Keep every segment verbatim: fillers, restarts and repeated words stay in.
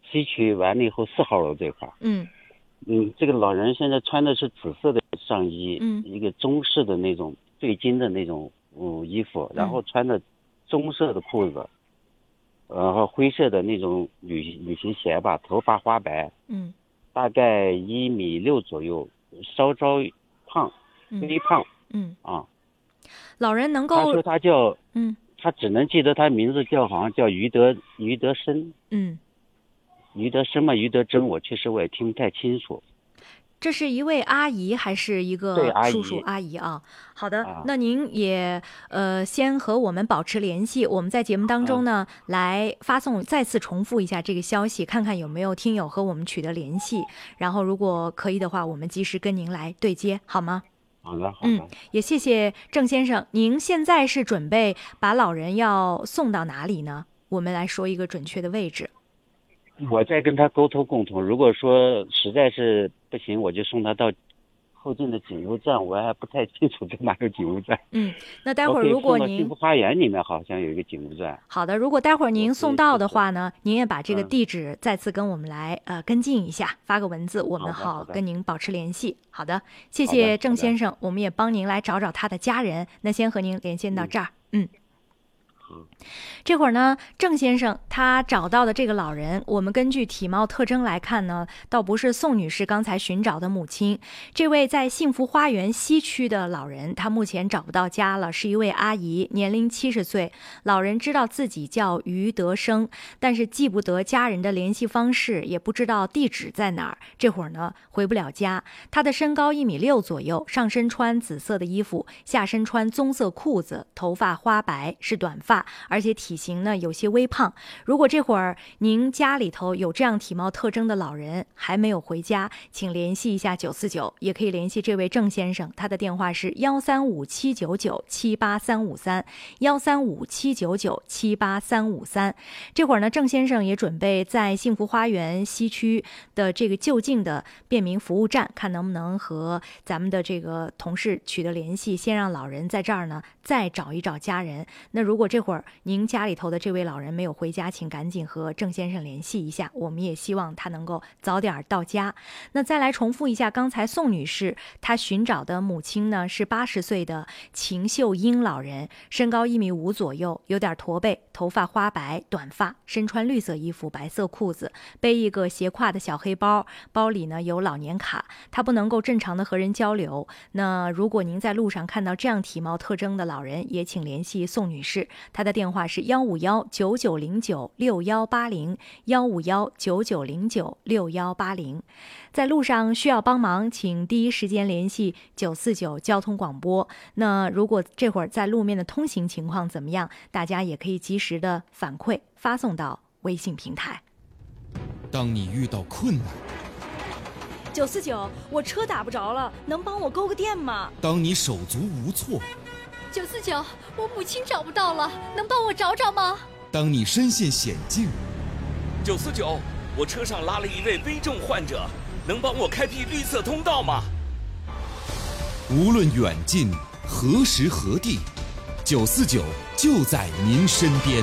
西区完了以后四号楼这块。 嗯嗯，这个老人现在穿的是紫色的上衣， 嗯， 一个中式的那种对襟的那种嗯衣服，然后穿的棕色的裤子，然后灰色的那种旅旅行鞋吧，头发花白， 嗯， 大概一米六左右，稍稍胖，微胖， 嗯啊， 老人能够， 他说他叫， 嗯， 他只能记得他名字叫好像叫于德于德生， 嗯。 于德生嘛，于德珍，我确实我也听不太清楚。 这是一位阿姨还是一个叔叔阿姨啊？好的， 啊、 那您也呃先和我们保持联系，我们在节目当中呢、啊、来发送，再次重复一下这个消息，看看有没有听友和我们取得联系，然后如果可以的话，我们及时跟您来对接，好吗？ 好的，好的。 嗯，也谢谢郑先生，您现在是准备把老人要送到哪里呢？我们来说一个准确的位置。 我在跟他沟通沟通，如果说实在是不行，我就送他到后进的警务站，我还不太清楚在哪个警务站。 嗯，那待会儿如果您幸福花园里面好像有一个警务站。 好的，如果待会儿您送到的话呢，您也把这个地址再次跟我们来、嗯、呃跟进一下，发个文字，我们好跟您保持联系。好的，谢谢郑先生，我们也帮您来找找他的家人。那先和您连线到这儿，嗯。嗯这会儿呢，郑先生他找到的这个老人，我们根据体貌特征来看呢，倒不是宋女士刚才寻找的母亲。这位在幸福花园西区的老人，他目前找不到家了，是一位阿姨，年龄七十岁。老人知道自己叫于德生，但是记不得家人的联系方式，也不知道地址在哪儿。这会儿呢，回不了家。他的身高一米六左右，上身穿紫色的衣服，下身穿棕色裤子，头发花白，是短发。而且体型呢有些微胖。如果这会儿您家里头有这样体貌特征的老人还没有回家，请联系一下九四九，也可以联系这位郑先生，他的电话是幺三五七九九七八三五三幺三五七九九七八三五三。这会儿呢，郑先生也准备在幸福花园西区的这个就近的便民服务站，看能不能和咱们的这个同事取得联系，先让老人在这儿呢再找一找家人。那如果这会儿您家里头的这位老人没有回家，请赶紧和郑先生联系一下，我们也希望他能够早点到家。那再来重复一下，刚才宋女士她寻找的母亲呢是八十岁的秦秀英老人，身高一米五左右，有点驼背，头发花白，短发，身穿绿色衣服，白色裤子，背一个斜挎的小黑包，包里呢有老年卡，她不能够正常的和人交流。那如果您在路上看到这样体貌特征的老人，也请联系宋女士，她的电话是幺五幺九九零九六幺八零幺五幺九九零九六幺八零。在路上需要帮忙，请第一时间联系九四九交通广播。那如果这会儿在路面的通行情况怎么样，大家也可以及时的反馈发送到微信平台。 当你遇到困难， 九四九，我车打不着了，能帮我勾个电吗？ 当你手足无措， 九四九，我母亲找不到了，能帮我找找吗？ 当你身陷险境， 九四九，我车上拉了一位危重患者，能帮我开辟绿色通道吗？ 无论远近，何时何地，九四九就在您身边。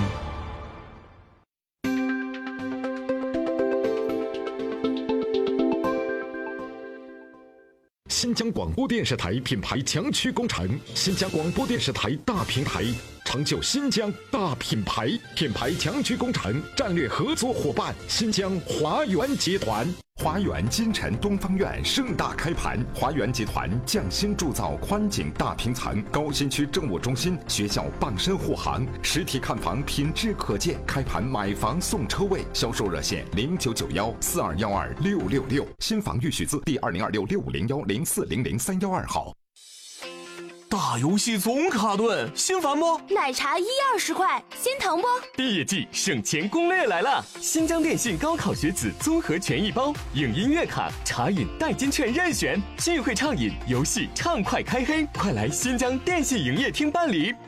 新疆广播电视台品牌强驱工程，新疆广播电视台大平台，成就新疆大品牌。品牌强驱工程战略合作伙伴新疆华源集团。 华源金城东方院盛大开盘，华源集团匠心铸造宽景大平层，高新区政务中心、学校傍身护航，实体看房品质可见，开盘买房送车位，销售热线零九九幺四二幺二六六六，新房预许字第二零二六六五零幺零四零零三幺二号。 大游戏总卡顿，心烦不？ 奶茶一二十块，心疼不？ 毕业季省钱攻略来了！新疆电信高考学子综合权益包，影音乐卡、茶饮代金券任选，聚会畅饮，游戏畅快开黑，快来新疆电信营业厅办理。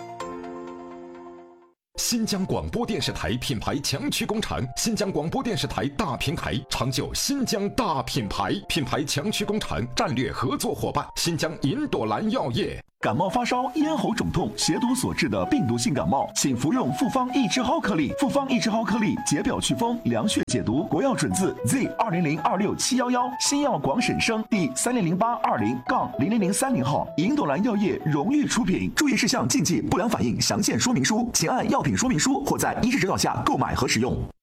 新疆广播电视台品牌强驱工程，新疆广播电视台大平台，成就新疆大品牌。品牌强驱工程战略合作伙伴新疆银朵兰药业。 感冒发烧、咽喉肿痛、血毒所致的病毒性感冒，请服用复方益之蒿颗粒。复方益之蒿颗粒解表祛风、凉血解毒，国药准字 Z 二零零二六七幺幺，新药广审生第三零零八二零杠零零零三零号，银朵兰药业荣誉出品。注意事项、禁忌、不良反应详见说明书，请按药品说明书或在医师指导下购买和使用。